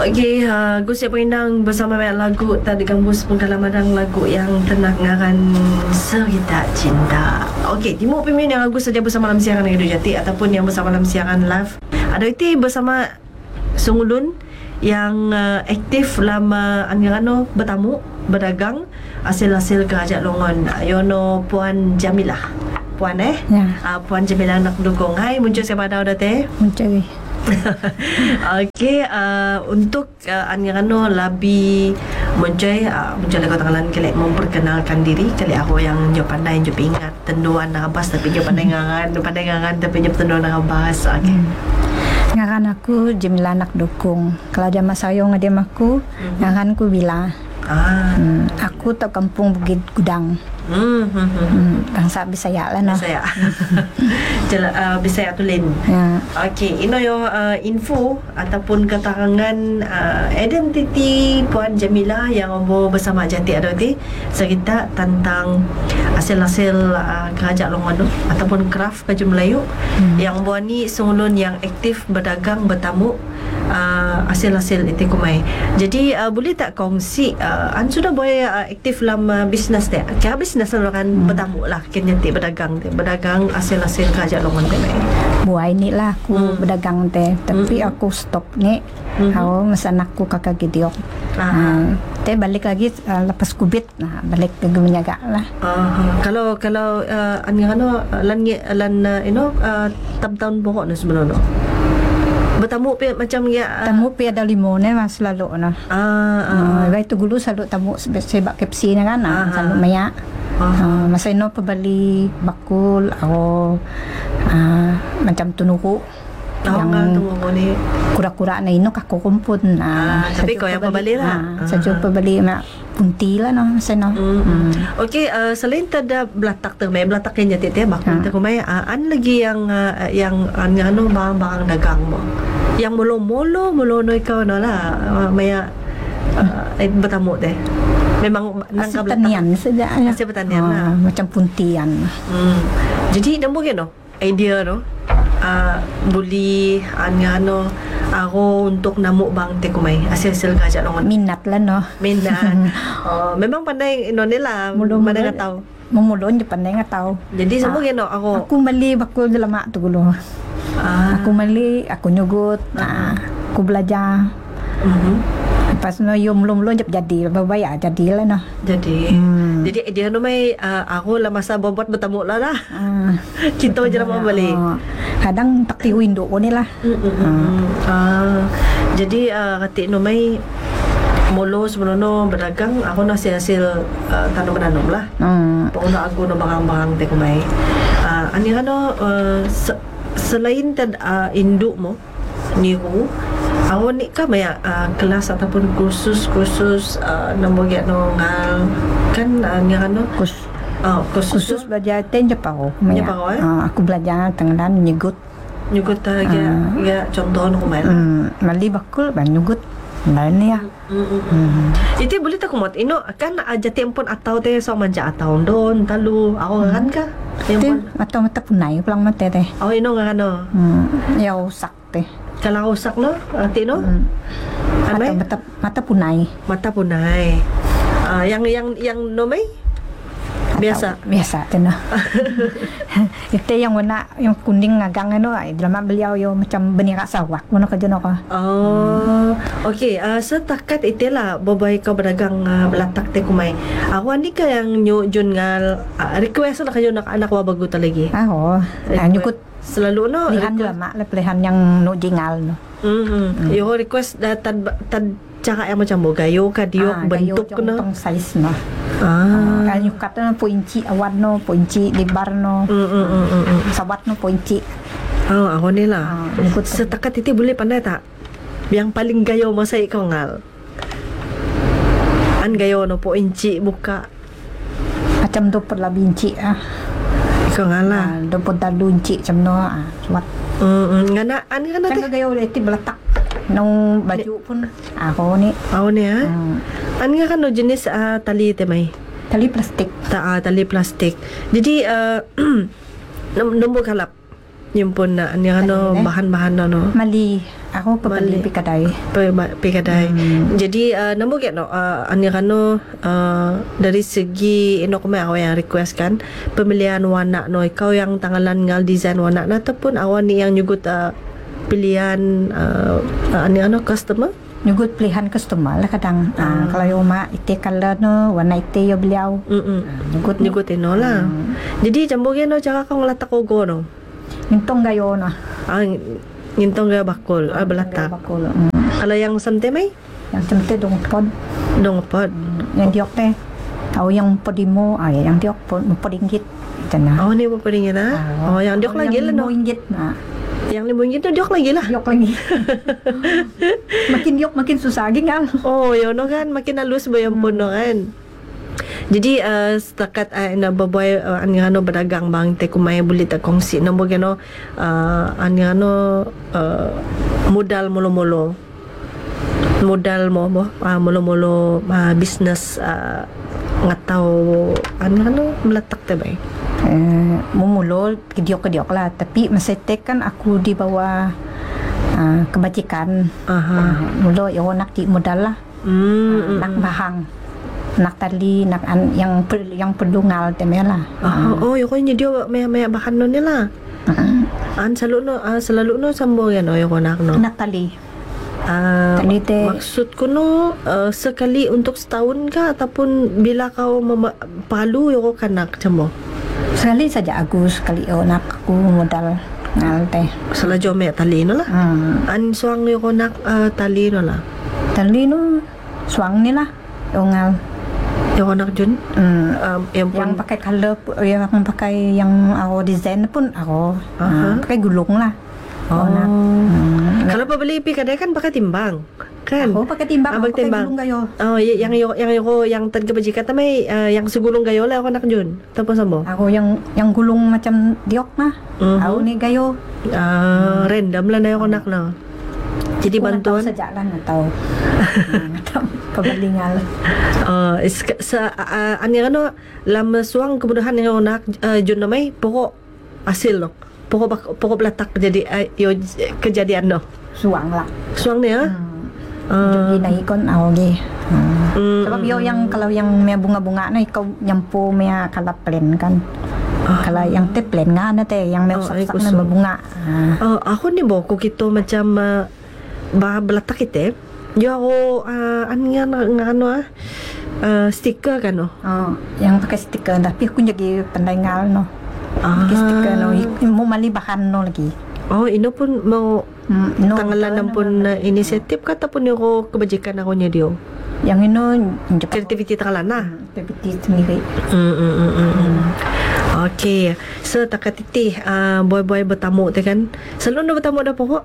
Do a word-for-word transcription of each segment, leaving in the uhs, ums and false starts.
Okay, uh, Gus Siap Pengendang bersama banyak lagu tadi gambus pengalaman lagu yang tenang ngaran Cerita Cinta. Okay, Timur Pemimpin yang Gus saja bersama dalam siaran Radio Jati ataupun yang bersama dalam siaran live. Ada itu bersama Sungulun yang uh, aktif lama Angirano bertamu, berdagang hasil-hasil kerajaan Longon. Yono Puan Jamilah. Puan eh? Ya. Uh, Puan Jamilah nak dukung. Hai, muncul siapa dah dah teh? Muncul. Okey, uh, untuk uh, Angirano Labi Muncul uh, Muncul lagu tangan kali memperkenalkan diri kali aku yang jo pandai jo ingat tenduan nabas tapi jo pandai ngangan pandai ngangan tapi jo tenduan nabas. Okey. Hmm. Ngaran aku Jemila Nak Dukung. Kalau dia masayong ngadim aku, mm-hmm. ngaran ku Bila. Ah. Hmm, aku tak kampung Bukit Gudang. Hmm, hmm, hmm. Hmm, bangsa Bisaya lah nah. Bisaya. Jala, uh, Bisaya Tulen. Ya. Okey, ino yo uh, info ataupun keterangan uh, identiti Puan Jamilah yang ombo bersama Jati Adoti cerita tentang hasil-hasil uh, kerajaan Longon ataupun craft Kaju Melayu hmm. yang ombo ni sungulun yang aktif berdagang bertamu uh, hasil-hasil itu kumai. Jadi uh, boleh tak kongsi uh, an sudah boleh uh, aktif dalam uh, bisnes teh. Kaya bisnes kan hmm. bertamu lah kena teh berdagang teh berdagang hasil-hasil kerajaan Longon teh. Buai ni lah aku hmm. berdagang teh tapi hmm. aku stop ni. Hmm. Aku mesan aku kakak gidiok. Ah. Teh balik lagi uh, lepas kubit nah balik ke menjaga lah. Uh, kalau kalau uh, ano lan lan uh, you know uh, tahun pokok ni sebenarnya. Bertamu pe macam ya uh, tamu pe ada limo ni mas selalu nah. Ah, uh, uh. itu dulu selalu tamu sebab kepsi ni kan uh, selalu maya. Uh, masa ino pabali bakul ako uh, macam tunuko oh, yang tunuko ni kura-kura na ino kakukumpun na uh, tapi kau yang pabali lah uh, sajo pabali na punti lah no masa no. Mm-hmm. Mm. Okay, uh, selain tada belatak tu may belatak kanya tete bakul uh. kumay uh, an lagi yang uh, yang an ano barang-barang dagang mo yang molo-molo molo-no ikaw na lah uh, maya uh, eh, bertamu teh memang nangka pertanian saja ya. Hasil pertanian oh, lah. Macam puntian. Hmm. Jadi dah mungkin no idea no. Uh, boleh ano ako untuk namuk bang te kumay hasil-hasil kerajaan Longon. Minat lah no. Minat. Oh, memang pandai ino nila. Pandai nga tao. Memulon je pandai nga tao. Jadi sa mungkin no ako. Aku mali bakul dalam mak tu dulu. Ah. Aku mali, aku nyugut. Uh-huh. Nah, aku belajar. Mhm. Lepas no yung mulung-mulung jadi babaya jadilah no. Jadi hmm. jadi dia no may uh, ako lah masa buat bertemu lah lah. Uh, Kita je lah balik. Uh, kadang tak tiuin do ko nila. Uh. Uh, jadi uh, kati no may molo sebelum no berdagang ako na hasil uh, tanam-tanam lah. Hmm. Paano ako no barang-barang te kumay. Uh, ani ano uh, se- selain tad uh, induk mo niru awak ni kan banyak uh, kelas ataupun kursus-kursus uh, nombor get no ngal kan uh, ni ano kursus uh, kursus, kursus belajar ten Jepang Jepang eh uh, aku belajar tengah nyugut nyugut uh, ya uh, ya contoh no kumai um, mali bakul ban nyugut lain ya. Hmm. Itu boleh tak kumot ino kan aja tempon atau teh so manja atau don talu aku hmm. kan ka tempon atau mata punai pulang mata teh oh ino ngano hmm. ya usak teh kalau usak no arti no hmm. mata, mata mata punai mata punai uh, yang yang yang nomai biasa biasa tena itu yang warna yang kuning ngagang ano ay drama beliau yo macam benira sawak mana ka jono ka oh okey uh, setakat itulah bobay kau berdagang uh, belatak te kumay awan ni ka yang nyu jun ngal uh, request lah kayo nak anak wa bagu ta lagi ah oh nyukut selalu no pilihan lama lah pilihan yang no jingal no mhm yo request uh, tad tad cara yang macam gayo ka diok ah, bentuk no tong size no ah kan nyukat no po inci awan no po inci lebar no mm, mm, mm, mm. sabat no po inci oh ako nila ah, setakat itu boleh pandai tak yang paling gayo masa ikaw ngal an gayo no po inci buka macam tu per labi inci ah ikaw ngala ah, do po dalu inci macam no ah sabat mm, ngana an ngana teh gayo leti beletak nung baju pun ako ni ako ni ha hmm. An nga kan no jenis uh, tali temay tali plastik ta uh, tali plastik jadi uh, nombor kalap Yung po na, ano, ano Kanina. bahan-bahan na, no? Mali. Ako pabali Mali. pikaday. Pa- ma- Pikaday. Hmm. Jadi, uh, namo get, no? Uh, ano, ano, uh, dari segi, ino ko may ako yang request kan, pemilihan warna, no? Ikaw yang tangalan ngal design warna na, ataupun awan ni yang nyugut uh, pilihan, uh, uh, ano, ano, customer? Nyugut pilihan customer lah kadang. Ah. Kalau yung ma ite color no, warna ite yo beliau. Mm-mm. Nyugut Nyugut ino lah. Hmm. Jadi, jambo no, tsaka kang latak ko go, no? Nintong gayo na. Ah, ngintong gaya bakul, ah, balatak. Bakul. Mm. Kalau yang sante may? Yang cemte dong pod. Dong pot. Yang diok teh. Tahu yang podimo, ay yang diok pod podinggit. Ito na. Oh, ni mo pa rin yun, ha? Oh, yang diok lagi lah, no? Yang inggit na. Yang limong gitu diok lagi lah. Diok lagi. Makin diok makin susah gingal. Oh, yun no kan, makin halus ba yung puno kan. Jadi uh, setakat uh, na baboy uh, ani ano berdagang bang te kumay bulit ta kongsi na mo gano uh, ani ano uh, modal mulo-mulo. Modal mo mo uh, mulo-mulo uh, business uh, ngataw ani ano meletak te bay. Eh, mumulol kediok-kediok lah, tapi masetek kan aku di bawah uh, kebajikan. Aha. Uh, mulo yo nak di modal lah. Mm, Nak bahang. Nak tali, nak an, yang per, yang pedungal temela. Ah, oh, yung kanya dia may may bakan no nila. Uh, An selalu no, ah, selalu no sambo yan o yung konak no. nak tali. Ah, Tali te. maksud ko no, ah, sekali untuk setahun ka ataupun bila kau mema- palu yung kanak mo. Sekali saja Agus kali yo nak aku modal ngal teh. Sala jo may tali no lah. Hmm. An suang yung konak ah, tali no lah. Tali no suang ni lah. Yo ngal. Yung konak jun. Hmm. Um, yung Yang pun, pakai color pu- yang pakai yang aku desain pun aku Aha. uh, pakai gulung lah. oh. nak. Hmm. Kalau pabeli pi kadang kan pakai timbang. Kan? Aku pakai timbang, Ah, aku pakai pakai timbang. gulung gayo. Oh, y- yang yang yang yang yang tadi kebajikan tamay ah, yang segulung gayo lah konak jun. Tapos sambo. Aku yang yang gulung macam diok nah. Mhm. Aku ni gayo. Ah, random lah na yung konak na. Jadi Aku nak tahu bantuan. sejak lah nak tahu. Ah, nak tahu kebalingan. Uh, is, sa uh, ani ano lam suang kemudahan yang nak uh, jun na may pokok asil no. Pokok bak- pokok belatak jadi uh, yo kejadian no. Suang lah. Suang ni ha. Hmm. Uh, Jadi naik kon aku gi. Hmm. mm, Sebab yo yang kalau yang mea bunga-bunga na ikaw nyampu mea kalap plan kan. Kalau yang te plan nga na te yang mea Oh, ay, sak-sak na kusog. mabunga. Ah. uh, ako ni bo ko kito macam uh, ba belatak ite. Yo ako uh, an nga na- nga ano ah uh, sticker kan no. Oh, yang pakai stiker tapi aku jadi pandai ngal no. Ah. Pakai stiker no, ik- mau mali bahan no lagi. Oh, ino pun mau Hmm, no, tanggalan no, pun no, uh, inisiatif ka tapon ko kebajikan ako niya dio. yang ino Jepang Kreativiti tanggalan na. activity sendiri. Mm, mm, mm, mm, mm. Okay. So, takatiti, uh, boy-boy bertamu tu kan. Selalu na bertamu dah pokok?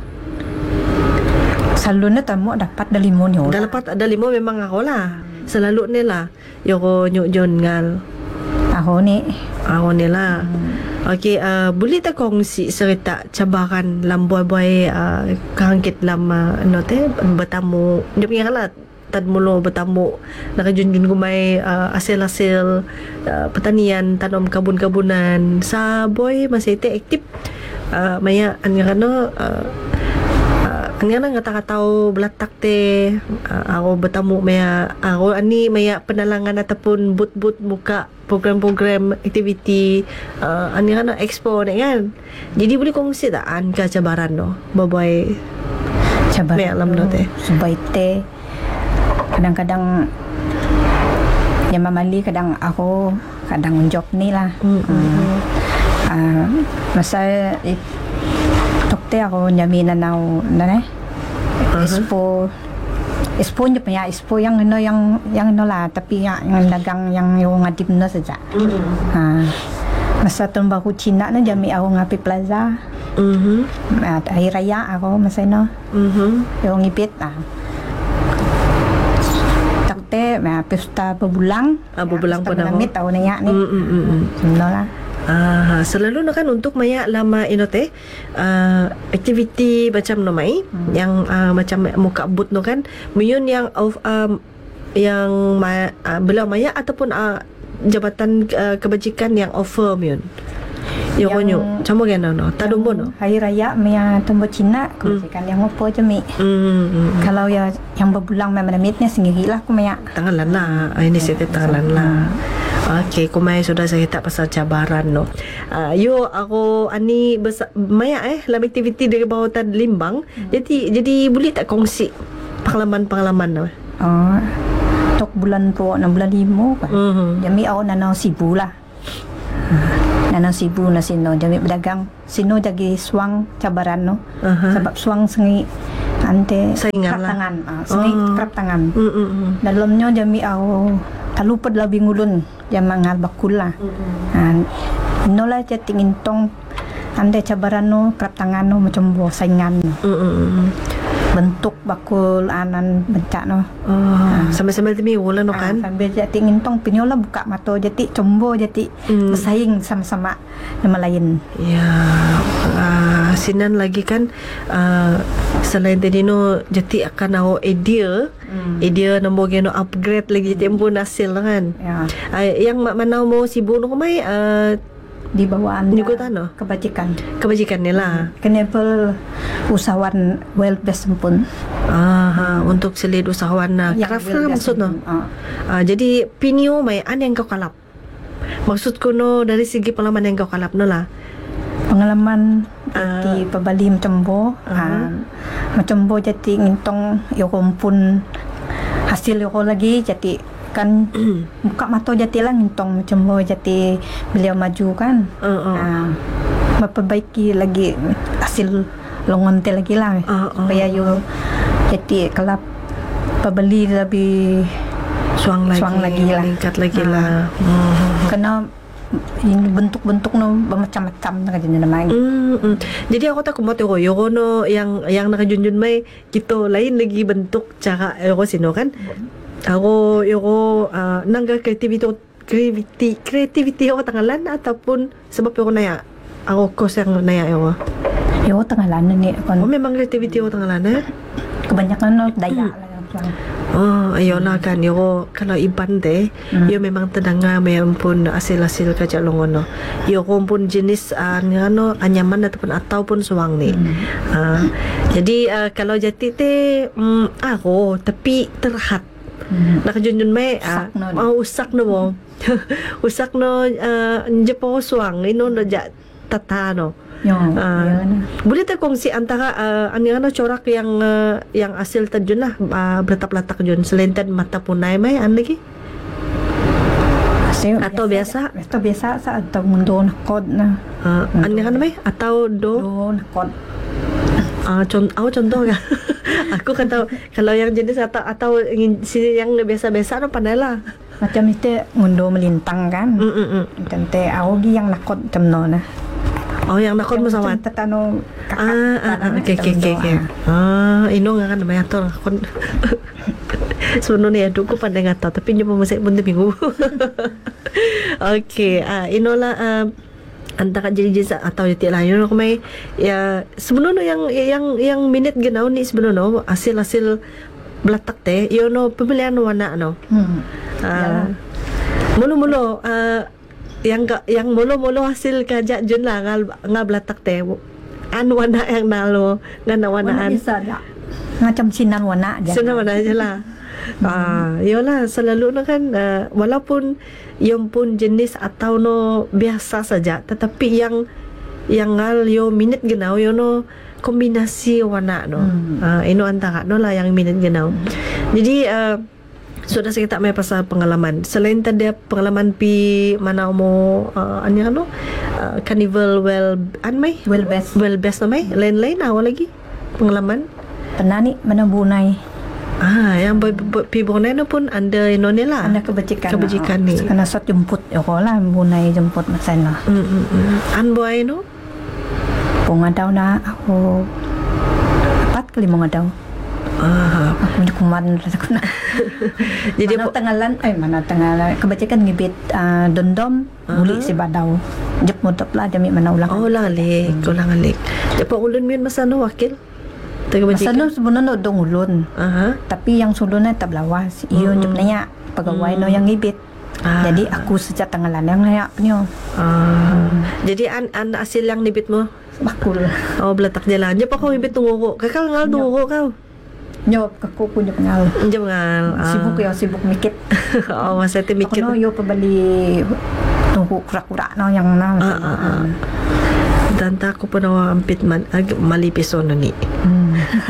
Selalu na tamu dapat dari limo ni Dah orang. lepas ada lima memang ako lah. Selalu ni lah. Yoko nyuk-jun ngal. Aku ni Ako ni lah. Okay, uh, boleh tak kongsi cerita cabaran lam boy-boy uh, kahangkit lam uh, ano te, bertamu. Dia punya lah. Tad mulu bertamu nakajunjun gumay uh, asil-asil uh, pertanian tanam kabun-kabunan sa boy masih ite aktif uh, maya an nga ano uh, uh, an nga nga takataw belatak te uh, ako bertamu maya ako ani maya penalangan ataupun but-but muka program-program aktiviti uh, an nga na expo na yan jadi boleh kongsi tak an ka cabaran no baboy cabar. May alam no, te. Subay te. Kadang-kadang yang mamali kadang aku kadang job ni lah. Mm, mm, Hmm. Ah, masa it, tokte ako nyaminan na na eh. Expo Expo niya punya expo yang ano yang yang ano lah tapi yang, yang dagang yang yung ngadip na saja. Ah, masa tahun baru Cina na jami ako ngapi plaza. Mhm. At hari raya ako masa no. Mhm. Yung ngipit ah. Takte may pesta bebulang. Ah, bebulang pun ako. Namit tahu niya ni. Mm, mm, mm, mm. Semno lah. Ah, selalu no kan untuk maya lama inote uh, aktiviti macam no mai hmm. yang uh, macam muka but no kan muyun yang of um, yang ma, uh, belau maya ataupun uh, jabatan uh, kebajikan yang offer muyun Yo konyo. Cuma gano no. Tadung no. Hari raya maya tumbuh Cina kebajikan yang opo jemi. Hmm. hmm. Kalau ya yang berbulang memenitnya sendirilah aku maya. Tangalan lah. Ini sih tangalan lah. Okay, kumai sudah saya tak pasal cabaran no. Uh, yo aku ani besa- maya eh dalam aktiviti dari bawah tan Limbang. Hmm. Jadi jadi boleh tak kongsi pengalaman-pengalaman no? Oh. Tok bulan po na bulan limo kan. Mm-hmm. Jami ako nanaw Cebu lah. Nanaw Cebu na sino jami berdagang sino jagi suang cabaran no. Uh-huh. Sebab suang sengi ante saingan lah. Tangan, ah, sengi oh. kerap tangan. Mm-hmm. Dalamnya jami ako talupad labi ngulun jam mangal bakul lah. Mm-hmm. Ah, inola jating intong ante cabaran no kerap tangan no macam bo saingan no. Mm-hmm. Bentuk bakul anan bencak no. Oh, ha. Sambil-sambil temi wala no kan. Ha, sambil jati ngintong pinyola buka mata jati combo jati hmm. bersaing sama-sama nama lain. Ya. Uh, sinan lagi kan uh, selain tadi no jati akan au idea hmm. idea nombor geno upgrade lagi jati pun hasil kan. Ya. Uh, yang mana mau sibuk no mai uh, di bawah anda no? kebajikan kebajikan ni lah hmm. kenapa usahawan well best pun ah hmm. untuk selid usahawan na ya, craft well maksud no ah. ah, jadi pinyo may an yang kau kalap maksud ko no dari segi pengalaman yang kau kalap no lah pengalaman uh, di pabali macam bo uh-huh. ah, macam bo jati ngintong yo pun hasil yo lagi jati kan buka mata jati lah ngintong macam bo jati beliau maju kan uh, uh. Ah, memperbaiki lagi hasil longon te lagi lah uh, uh. supaya yo jati kelap pembeli lebih suang lagi, suang lagi lah meningkat lagi uh. lah uh. Kena ini bentuk-bentuk no macam-macam nakajunjun na mm, mm. Jadi aku tak kumat yo yo no yang yang nakajunjun may kita lain lagi bentuk cara yo sino kan ako yo uh, nangga creativity creativity creativity ako tangalan ataupun sebab ako naya ako course yang naya yo yo tangalan ni kon oh memang creativity ako tangalan eh kebanyakan no daya lah oh ayo na kan yo kalau iban deh hmm. yo memang tedanga mayam pun hasil-hasil kerja longon no yo pun jenis uh, ano anyaman ataupun ataupun suang ni hmm. uh, jadi uh, kalau jati teh um, ako tapi terhat hmm. nakajunjun may ah uh, oh, usak no mo usak no uh, jepo suang ino no ja tata no Yung, uh, boleh tak kongsi antara uh, ano corak yang uh, yang hasil tajun lah uh, beletak-letak jun selain tad mata punai mai an lagi hasil atau biasa atau biasa sa atau mundo nakod na uh, ano kan mai atau do do nakod ah uh, contoh oh, contoh kan aku kan tahu kalau yang jenis atau atau yang biasa-biasa no pandai lah macam itu mundo melintang kan mm tante awgi yang nakod temno na oh yang nakod mo sawat tatano ah ah okay okay okay ah ino nga kan namanya to nakod suno ni aduh ko pandai ngata tapi nyoba masih pun minggu okay ah ino lah uh, antara jenis atau jati lain aku may ya sebenarnya yang yang yang minute genau ni sebenarnya hasil-hasil belatak teh yo no pemilihan warna no hmm. uh, mulu-mulu uh, yang yang mulu-mulu hasil kerja jun lah ngal ngal belatak teh an warna yang nalo ngana warnaan bisa dah macam sinar warna aja sinar warna aja lah ah yolah selalu no kan uh, walaupun yang pun jenis atau no biasa saja tetapi yang yang ngal yo minute genau yo no kombinasi warna no hmm. uh, ino antara no lah yang minute genau hmm. jadi uh, sudah saya tak mai pasal pengalaman selain tadi pengalaman pi mana mo uh, anya no uh, carnival well an mai well best well best no mai lain-lain awal lagi pengalaman pernah ni mana Bunai ah yang pi Bunai no pun anda ino ni lah anda kebajikan kebajikan oh. ni kena sot jemput yo lah Bunai jemput masana mm mm an boy no pengadaw na ako empat kali mengadaw ah aku kuman aku na jadi mana tengalan eh mana tengalan kebajikan ngibit uh, dondom uh-huh. muli si badaw jep mutap lah demi mana ulang oh lalik hmm. ulang alik jep ulun miun masano wakil masano sebenarnya dong ulun uh-huh. tapi yang sulunnya tak lawas iyo uh-huh. jep nanya pegawai uh-huh. no yang ngibit Ah. Jadi aku sejak tenggelam yang layak niyo. Ah. Jadi an an asil yang nibit mo? Bakul. Oh, belatak jalan. Jep ako ibit tungo. Kakal ngal tungo kau. Nyo kako punya pengal. Jep ngal. Ah. Sibuk ya sibuk mikit. Oh, masa tu mikir. Ako no yo pabali tunggu kura-kura no yang na. Ah, ah, ah. Tanta ko pa na ampit man ag malipiso na ni. Hmm.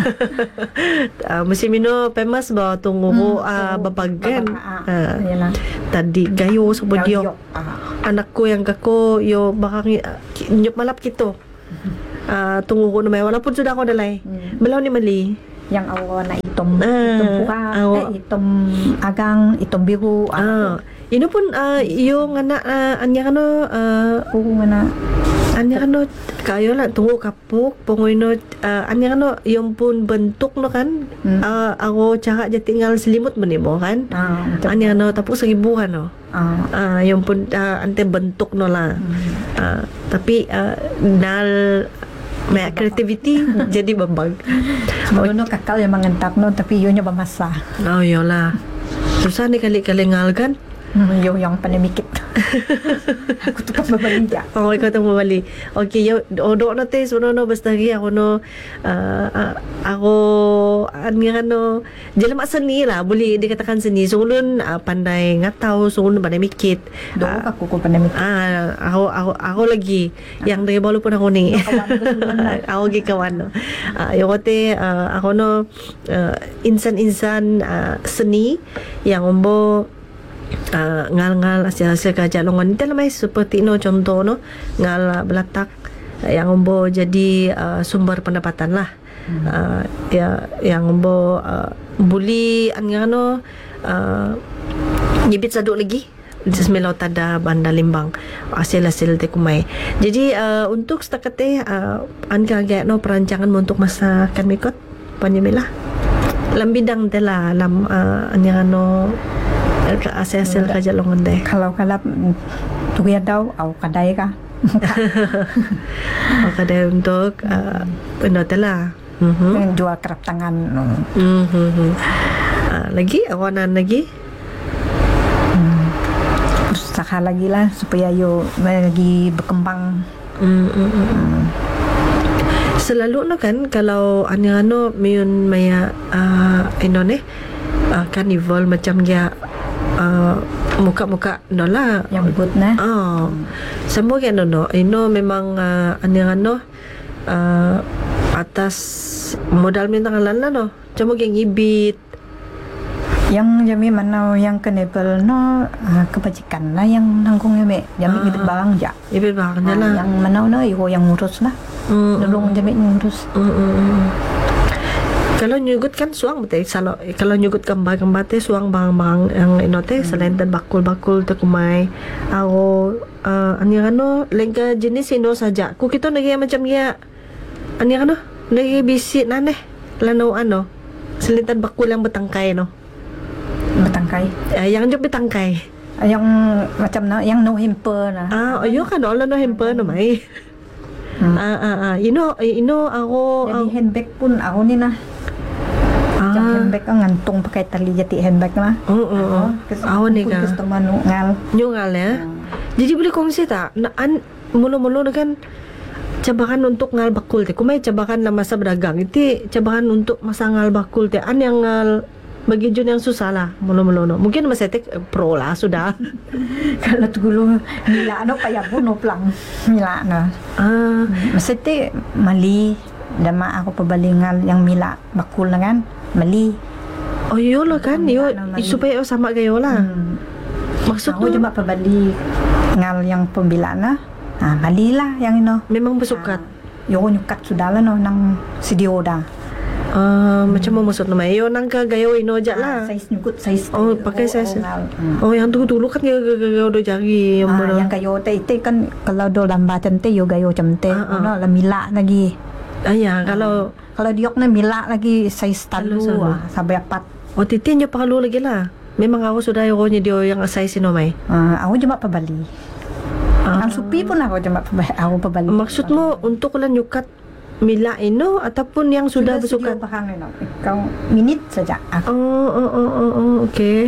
uh, Mesti mino famous ba tungo ko ah babagan. Ah. Yan Tadi gayo sa bodyo. Ah. Anak ko yang kako yo baka nyop malap kito. Ah, tungo ko na may wala pud sudah ko dalay. Hmm. Balaw ni mali. Yang awa na itom Ah, itom buka, awa. eh, itom agang, itom biru. Ah, ino pun uh, yung anak uh, anya kano uh, Ako nga na anya kano kayo lang tungo kapok pongoy no uh, anya kano yung pun bentuk no kan. Hmm. Ah, ako tsaka dyan tinggal selimut mo ni mo kan. ah, Anya kano tapos sa gibuhan no. ah, Ah, yung pun uh, ante bentuk no lah. hmm. Ah, tapi uh, nal may creativity jadi babag. Maluno kakal yung mangantap no, tapi yun yung bamasa. Oh, yola. Susah ni kali-kali ngal kan. Hmm, yun yung panimikit. Ako to pa mabalida. Oh, ikaw itong mabali. Okay, yo, odo na te, suno no, basta gi ako no, ah, ah, ako, an nga no, diyan naman sa nila, buli, di katakan sa ni, sulun, ah, panday nga tao, sulun, panday mikit. Doon ka ko panimikit. Ah, ako, ako, ako lagi, yang dari balo po na ko ni. Ako gi kawan no. Ah, yung kote, ah, ako no, ah, insan-insan ah, seni, yang umbo, Uh, ngal-ngal hasil-hasil kajalongan itu namanya seperti no contoh no ngal belatak uh, yang umbo jadi uh, sumber pendapatan lah. hmm. uh, ya yang umbo uh, buli an ngano uh, ngibit saduk lagi Bismillah tada banda limbang hasil-hasil te kumai. Jadi uh, untuk setakat teh uh, an kagak no perancangan untuk masa kan mikot panyemilah lam bidang tela lam uh, an ngano hasil-hasil kajalongan deh. Kalau kalap tuya daw, aw kaday ka. Maka deh untuk uh, penotela. Mhm. Yung jual kerap tangan. No. Mhm. Uh, lagi awanan lagi. Hmm. Terus saka lagi lah supaya yo lagi berkembang. Mm, mm, mm, mm. Selalu no kan kalau ano-ano mayun maya uh, ino ne uh, carnival macam dia uh, muka-muka no lah Yang good na. oh semua kan no ino memang uh, ano-ano uh, atas modal minta ngalan lah no cuma yang ibit Yang jami mana yang kanibal no uh, kebajikan lah yang nanggung jami jami Ah. gitu bang ja. ibit bakal Ah, lah yang mana no iho yang ngurus lah. mm, Nolong jami ngurus. mm, mm, mm. Kalau nyugut kan suang betul. Kalau kalau nyugut gambar-gambar teh suang bang-bang yang ino teh selain dan bakul-bakul teh kumai. Ako uh, ani ano lengka jenis ino saja. Ku kita lagi macam ya ani ano lagi bisi naneh lanau ano selitan bakul yang bertangkai no. Bertangkai. Uh, yang jauh bertangkai. Yang macam na yang no hamper na. Ah, ayo kan Allah no hamper no mai. Hmm. Ah ah ah. Ino ino ako Jadi handbag pun ako ni na. Yang ah. handbag ang ngantong pakai tali jati handbag na. Oo, oo. Ako ni ka. Customer no ngal. Nyungal ya. Jadi boleh kongsi tak? Na an mulu-mulu na kan cabakan untuk ngal bakul teh. Kumai cabakan na masa berdagang. Itu cabakan untuk masa ngal bakul teh. An yang ngal bagi jun yang susah lah mulu-mulu no. Mungkin masa teh pro lah sudah. Kalau tu gulu mila no payah pun no plang mila na. Ah, Masa tu mali dama ako pabalingal yang mila bakul na kan mali. oh iyo lah kan. Iyo Naman. supaya sama kayo lah. Hmm. Maksud Ako tu cuma pabali ngal yang pembila na. Ah, mali lah yang ino. memang bersukat. Yo nyukat sudah lah no nang sidioda. Ah, macam mau maksud nama. Iyo nang ka gayo ino aja lah. Size nyukut size. Oh, pakai size. ngal. Hmm. Oh, yang dulu-dulu kan gayo udah jari yang Ah, mana. yang kayo te ite kan kalau do lambatan te yo gayo camte Ah, ah. no la mila lagi. Ah, ya, kalau Kalau diok na mila lagi size talu Talu, ah, sampai apat. oh titin nyo pakalu lagi lah. Memang ako sudah yung niya dio yang size sino may. Ah, ako cuma pabali. Ah. Ang supi pun ako cuma pabali. Ako pabali. Maksud mo untuk lang nyukat mila ino ataupun yang sudah bersukat? Bahang no. Ikaw minit saja. Ako. Oh, oh, oh, oh, oh, okay.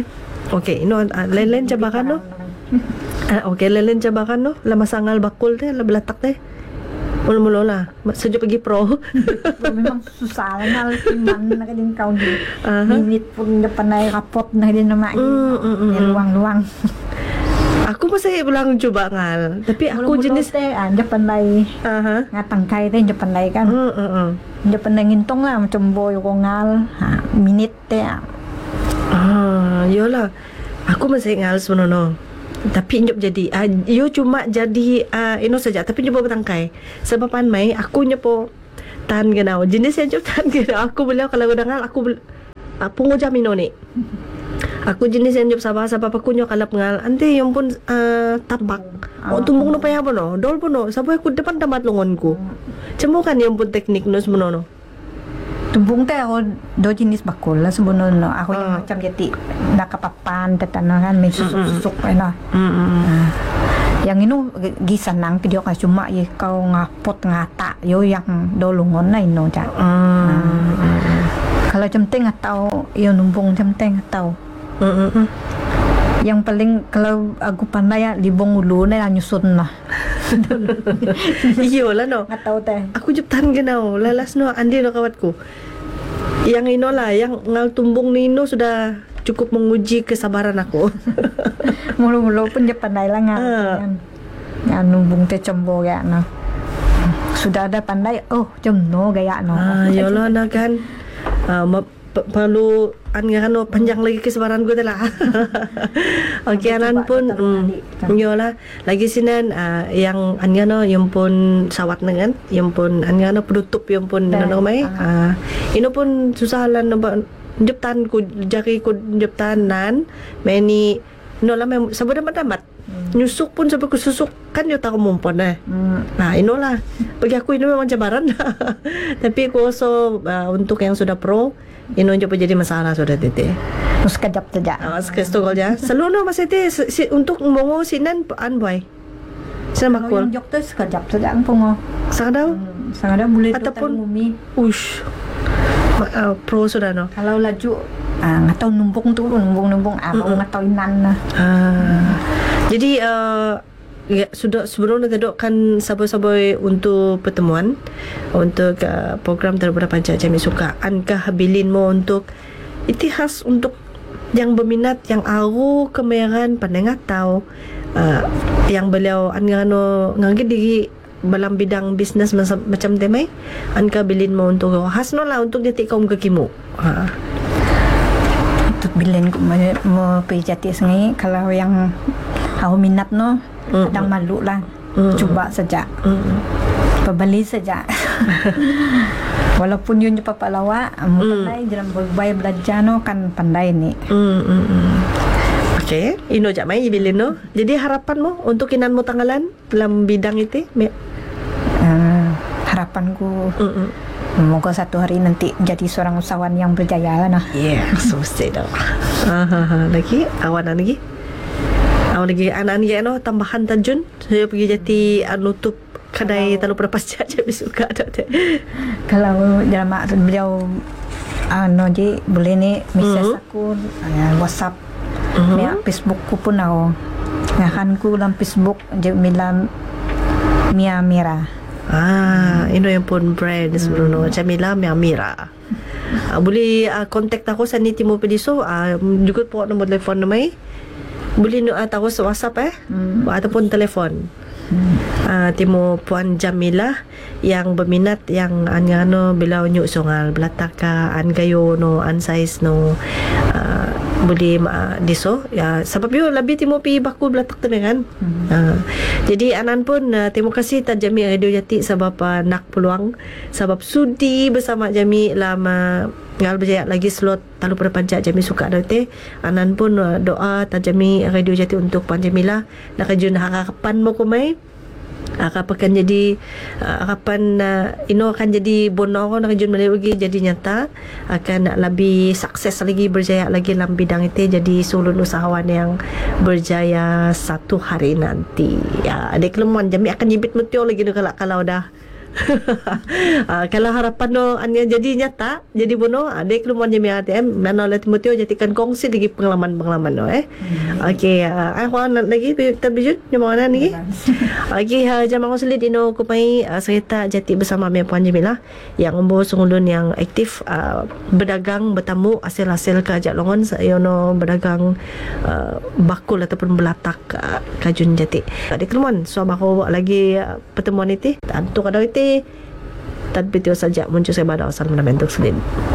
Okay, ino uh, lain-lain cabakan no. Ah, okay, lain-lain cabakan no. La masangal bakul teh, la belatak teh. Mula-mula lah. Sejak pergi pro. Memang susah lah timan na kadin kau di Aha. minit pun depan na rapot na kadin nama Mm, mm, mm. luang-luang. Aku masih belum coba ngal. Tapi aku jenis teh ah depan na aha. ngatangkai teh depan na kan. Mm, mm, mm. Depan na ngintong lah macam boy ko ngal. Ha, minit teh. ah. Ah, yolah. Aku masih ngal sebenarnya. Tapi nyop jadi uh, yo cuma jadi uh, ino saja tapi nyoba bertangkai sebab pan mai aku nyopo tahan genau jenis yang nyop tahan genau aku beliau kalau udah aku bel- uh, pungo jamino ni aku jenis yang nyop sabah sabab aku nyok kalap ngal ante yang pun uh, tapak oh tumbung no paya no dol pun no sabab aku depan tamat longonku cemo kan yang pun teknik no sebenarnya Tumbung teh ako do jenis bakul lah sebenarnya no. Ako yung Ah. macam jati nakapapan tatano kan may susuk-susuk mm na. Ah. Yang ino gisanang pidio ka cuma ikaw nga pot ngata yo yang dolungon na ino ja. Ah. Kalau jemteng atau yo numbung jemteng atau Mm-mm. yang paling kalau aku pandai ya libong ulu na nyusun na. Iyo lah no. Atau teh. Aku jeptan genau lalas no andi no kawatku. Yang ino lah yang ngal tumbung ni ino sudah cukup menguji kesabaran aku. Mulu-mulu pun dia pandai lah ngan. Ah. Kan. Ngan numbung teh combo ya no. Sudah ada pandai oh jemno gaya no. Ah, yolah na kan. Ah, ma- p- perlu an no panjang lagi kesabaran gue lah. Okey anan pun mm, yolah lagi sinan ah, yang an no yang pun sawat dengan yang pun an no penutup yang pun Dan, no mai. Ah, ino pun susah lah no jeptan ku jaki ku jeptanan meni no lah mem sabada matamat. Nyusuk pun sampai ku susuk kan yo tak mumpon eh. Hmm. Nah, inolah. Bagi aku ini memang cabaran. Tapi aku also uh, untuk yang sudah pro, ino coba jadi masalah sudah tete. Terus kejap saja. Awas ke stokol ja. Selalu no mas tete si, si, untuk mongo sinan an boy. Sinan Kalau bakul. yang jok tu sekejap saja ang pungo. Sakadaw. Hmm, Sang ada boleh Ataupun- Ataupun, umi. Ush. Ma, uh, pro sudah no. Kalau laju ah ngatau numpung tu numpung-numpung ah mm ngatau inan na. Ah. Jadi uh, ya, sudah sebelum ditadokkan saboy-saboy untuk pertemuan untuk uh, program terbuka panca Jami Suka ankah bilin mo untuk itihas untuk yang berminat yang aru kemeran pandai ngatau uh, yang beliau angano ngangge diri dalam bidang bisnes masa- macam temai ankah bilin mo untuk hasno lah untuk detik kaum kekimu. Ha. Untuk bilin ko mo, mo pejati sengai kalau yang aku minat no Mm-mm. kadang malu lah. Mm-mm. Cuba saja. Mm. Pabali saja. Walaupun yun yung papalawa, amo Mm. pandai dalam berbay belajar no kan pandai ni. Mm, mm, mm. Okay, ino jak mai bilin no. Jadi harapan mo untuk kinan mo tanggalan dalam bidang itu? Me- Uh, harapanku mm, mm. moga satu hari nanti jadi seorang usahawan yang berjaya lah nah. Yeah, so stay dah. Ah, lagi awan lagi. Awan lagi anak ni ano tambahan tajun. Saya pergi jadi nutup kedai terlalu berapa sejak Jami Suka ada teh. Kalau dalam maksud beliau ano je boleh ni message Mhm. aku uh, WhatsApp Mhm. ni Facebook ku pun aku. Ngahan ku dalam Facebook je Mila Mia Mira. Ah, ino yang pun brand sebenarnya Jamila Miamira. Ah, boleh uh, kontak aku sa ni Timo Pediso ah juga po nombor telefon namai. Boleh no uh, tahu sa WhatsApp eh Hmm. ataupun telefon. Ah, Timo Puan Jamila yang berminat yang an ano bilau nyu songal belataka an gayo no an size no ah, boleh uh, diso ya sebab yo lebih Timo pi baku belatak tu kan. Hmm. Ah, jadi anan pun uh, terima kasih tak Jami Radio Jati sebab uh, nak peluang sebab sudi bersama Jami lama ngal berjaya lagi slot talu pada pancak Jami Suka dah teh anan pun uh, doa tak Jami Radio Jati untuk Puan Jamila nak kajun harapan mo ko mai akan jadi uh, harapan uh, ino akan jadi bonor nak kajun lagi jadi nyata akan nak lebih sukses lagi berjaya lagi dalam bidang itu jadi sulun usahawan yang berjaya satu hari nanti ya adik lemuan Jami akan nyibit meteo lagi no kalau kalau dah uh, kalau harapan no anya jadi nyata, jadi bono, adik keluar jami A T M, mana oleh Timoteo jadikan kongsi lagi pengalaman-pengalaman no eh. Okey, uh, aku nak lagi kita bijut di mana ni? Okey, uh, jam aku selit dino kupai uh, cerita jati bersama me Puan Jamilah yang umbo sungulun yang aktif uh, berdagang bertamu hasil-hasil ke Longon saya no berdagang uh, bakul ataupun belatak uh, kajun jati. Adik keluar suami aku lagi uh, pertemuan itu tentu kada itu tanpa itu saja muncul saya pada asal mana bentuk selin.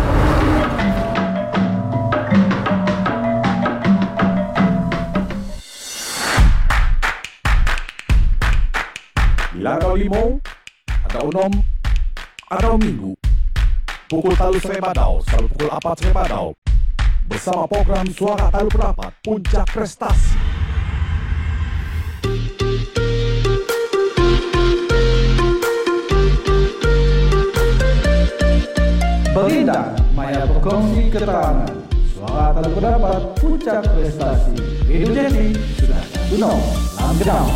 Bila kau limo, atau enam, atau minggu, pukul talu sore badau sampai pukul empat sore badau, bersama program Suara Talu Pendapat Puncak Prestasi. Berlinda, Maya berkongsi keterangan. Suara Talu Pendapat Puncak Prestasi. Radio Jati sudah satu nol enam genap.